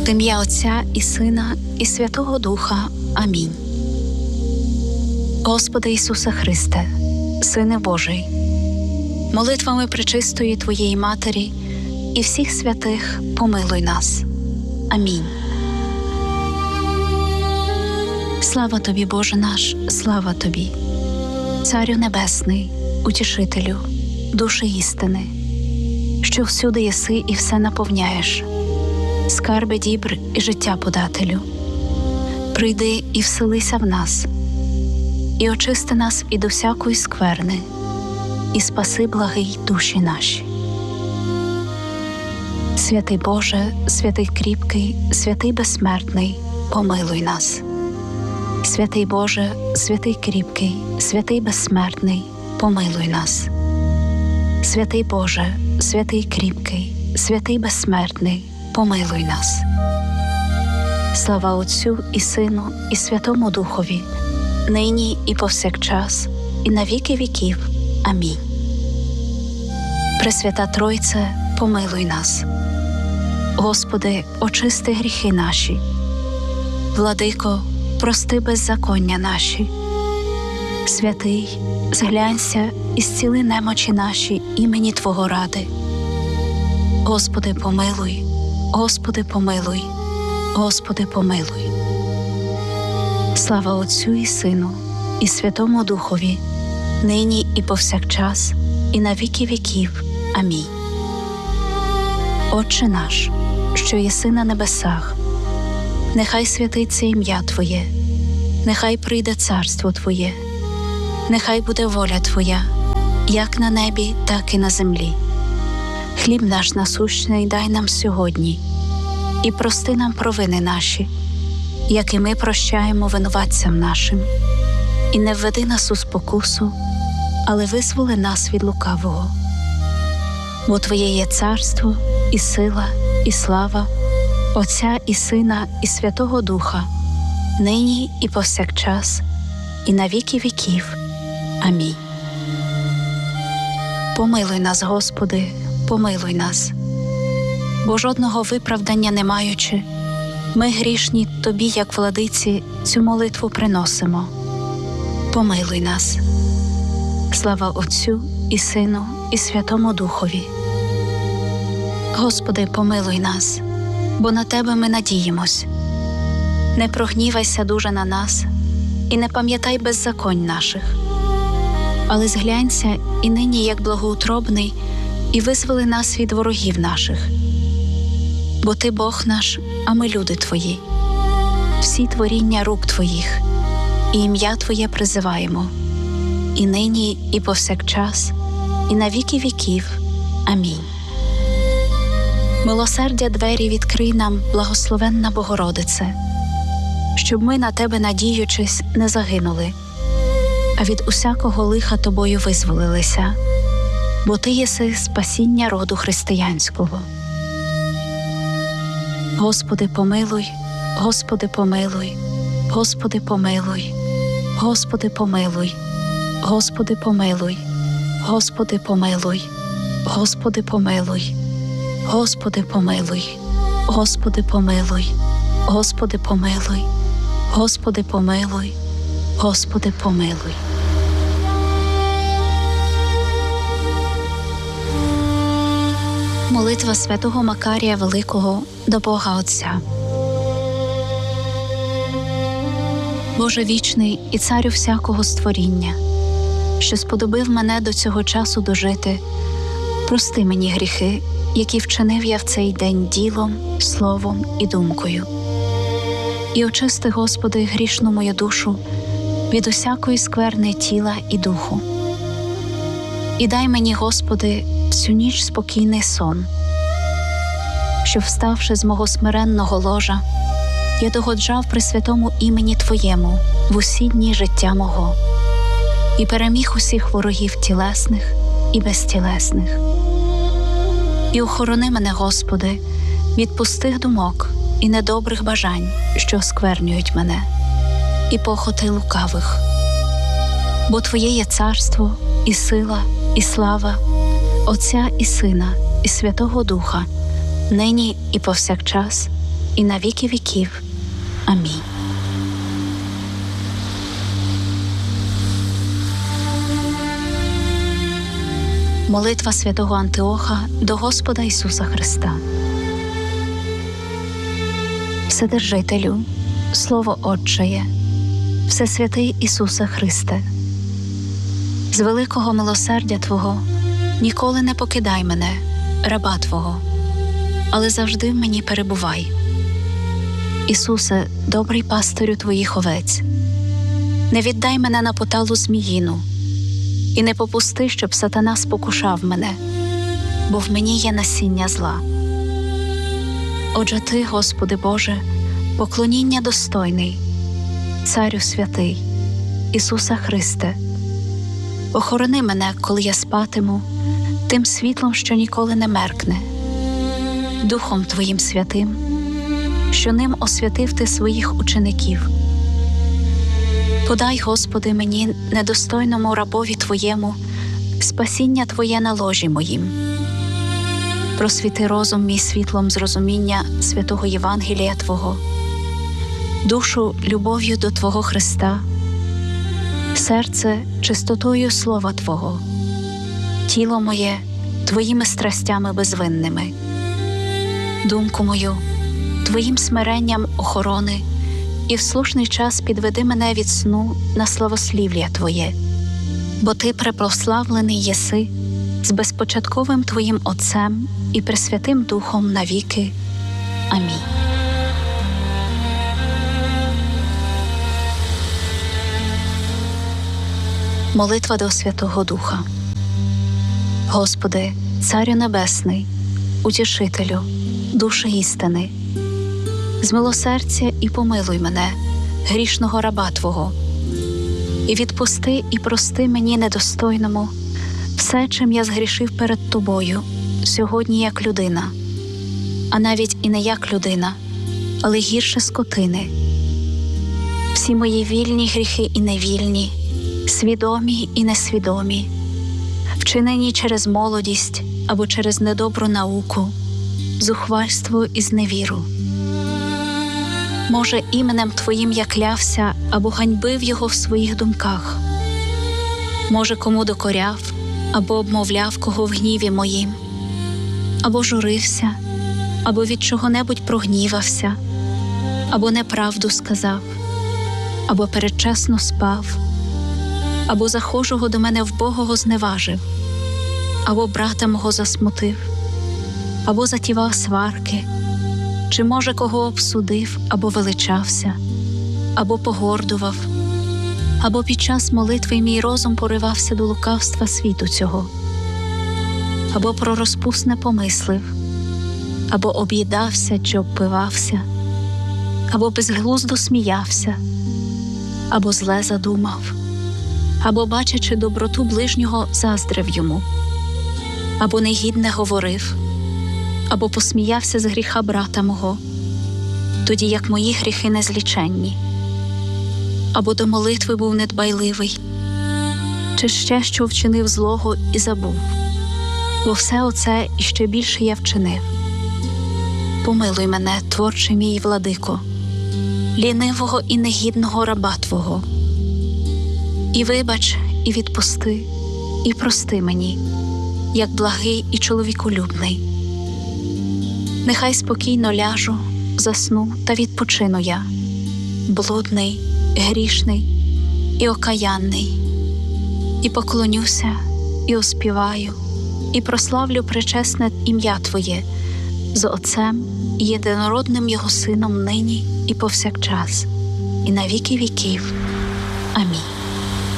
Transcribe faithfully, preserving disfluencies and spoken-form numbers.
В ім'я Отця і Сина, і Святого Духа. Амінь. Господи Ісусе Христе, Сине Божий, молитвами пречистої Твоєї Матері і всіх святих помилуй нас. Амінь. Слава Тобі, Боже наш, слава Тобі, Царю Небесний, Утішителю, душі істини, що всюди єси і все наповняєш, скарби дібр і життя подателю. Прийди і вселися в нас, і очисти нас і до всякої скверни, і спаси, благий, душі наші. Святий Боже, святий кріпкий, святий безсмертний, помилуй нас. Святий Боже, святий кріпкий, святий безсмертний, помилуй нас. Святий Боже, святий кріпкий, святий безсмертний, помилуй нас. Слава Отцю і Сину, і Святому Духові, нині і повсякчас, і на віки віків. Амінь. Пресвята Тройце, помилуй нас. Господи, очисти гріхи наші. Владико, прости беззаконня наші. Святий, зглянься і зціли немочі наші імені Твого ради. Господи, помилуй, Господи, помилуй, Господи, помилуй. Слава Отцю і Сину, і Святому Духові, нині і повсякчас, і на віки віків. Амінь. Отче наш, що єси на небесах, нехай святиться ім'я Твоє, нехай прийде царство Твоє, нехай буде воля Твоя, як на небі, так і на землі. Хліб наш насущний дай нам сьогодні, і прости нам провини наші, як і ми прощаємо винуватцям нашим. І не введи нас у спокусу, але визволи нас від лукавого. Бо Твоє є царство, і сила, і слава, Отця і Сина, і Святого Духа, нині і повсякчас, і на віки віків. Амінь. Помилуй нас, Господи, помилуй нас. Бо жодного виправдання не маючи, ми грішні Тобі, як владиці, цю молитву приносимо. Помилуй нас. Слава Отцю і Сину, і Святому Духові. Господи, помилуй нас, бо на Тебе ми надіємось. Не прогнівайся дуже на нас, і не пам'ятай беззаконь наших. Але зглянься і нині, як благоутробний, і визволи нас від ворогів наших. Бо Ти Бог наш, а ми люди Твої, всі творіння рук Твоїх, і ім'я Твоє призиваємо, і нині, і повсякчас, і на віки віків. Амінь. Милосердя двері відкрий нам, благословенна Богородице, щоб ми, на Тебе надіючись, не загинули, а від усякого лиха Тобою визволилися, бо Ти єси спасіння роду християнського. Господи, помилуй, Господи, помилуй, Господи, помилуй, Господи, помилуй, Господи, помилуй, Господи, помилуй, Господи, помилуй, Господи, помилуй, Господи, помилуй, Господи, помилуй, Господи, помилуй, Господи, помилуй. Молитва святого Макарія Великого до Бога Отця. Боже вічний і царю всякого створіння, що сподобив мене до цього часу дожити, прости мені гріхи, які вчинив я в цей день ділом, словом і думкою. І очисти, Господи, грішну мою душу від усякої скверни тіла і духу. І дай мені, Господи, всю ніч спокійний сон, щоб, вставши з мого смиренного ложа, я догоджав при святому імені Твоєму в усі дні життя мого і переміг усіх ворогів тілесних і безтілесних. І охорони мене, Господи, від пустих думок і недобрих бажань, що осквернюють мене, і похоти лукавих. Бо Твоє є царство, і сила, і слава, Отця і Сина, і Святого Духа, нині і повсякчас, і на віки віків. Амінь. Молитва святого Антиоха до Господа Ісуса Христа. Вседержителю, Слово Отчеє, Всесвятий Ісусе Христе, з великого милосердя Твого ніколи не покидай мене, раба Твого, але завжди в мені перебувай. Ісусе, добрий пастирю Твоїх овець, не віддай мене на поталу зміїну, і не попусти, щоб сатана спокушав мене, бо в мені є насіння зла. Отже Ти, Господи Боже, поклоніння достойний, Царю святий, Ісуса Христе, охорони мене, коли я спатиму, тим світлом, що ніколи не меркне, Духом Твоїм святим, що ним освятив Ти своїх учеників. Подай, Господи, мені, недостойному рабові Твоєму, спасіння Твоє на ложі моїм. Просвіти розум мій світлом зрозуміння святого Євангелія Твого, душу любов'ю до Твого Христа, серце чистотою Слова Твого, тіло моє Твоїми страстями безвинними, думку мою Твоїм смиренням охорони, і в слушний час підведи мене від сну на славослів'я Твоє, бо Ти препрославлений єси з безпочатковим Твоїм Отцем і Пресвятим Духом навіки. Амінь. Молитва до Святого Духа. Господи, Царю Небесний, Утішителю, душі істини, змилосердься і помилуй мене, грішного раба Твого, і відпусти і прости мені недостойному все, чим я згрішив перед Тобою сьогодні як людина, а навіть і не як людина, але гірше скотини. Всі мої вільні гріхи і невільні, свідомі і несвідомі, вчинені через молодість або через недобру науку, зухвальство і зневіру. Може, іменем Твоїм я клявся або ганьбив його в своїх думках. Може, кому докоряв або обмовляв кого в гніві моїм, або журився, або від чого-небудь прогнівався, або неправду сказав, або передчасно спав, або захожого до мене вбогого зневажив, або брата мого засмутив, або затівав сварки, чи, може, кого обсудив, або величався, або погордував, або під час молитви мій розум поривався до лукавства світу цього, або про розпусне помислив, або об'їдався чи обпивався, або безглуздо сміявся, або зле задумав, або, бачачи доброту ближнього, заздрив йому, або негідне говорив, або посміявся з гріха брата мого, тоді як мої гріхи незліченні, або до молитви був недбайливий, чи ще що вчинив злого і забув, бо все оце і ще більше я вчинив. Помилуй мене, творчий мій владико, лінивого і негідного раба Твого, і вибач, і відпусти, і прости мені, як благий і чоловіколюбний. Нехай спокійно ляжу, засну та відпочину я, блудний, грішний і окаянний, і поклонюся, і оспіваю, і прославлю пречесне ім'я Твоє з Отцем і єдинородним Його Сином нині і повсякчас, і на віки віків. Амінь.